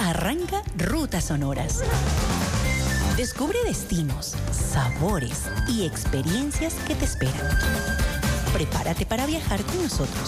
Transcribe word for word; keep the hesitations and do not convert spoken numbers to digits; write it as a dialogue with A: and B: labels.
A: Arranca Rutas Sonoras. Descubre destinos, sabores y experiencias que te esperan. Prepárate para viajar con nosotros.